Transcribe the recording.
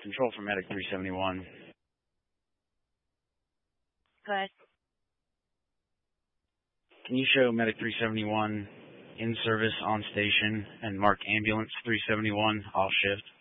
Control for Medic 371. Go ahead. Can you show Medic 371 in service on station and mark ambulance 371 off shift?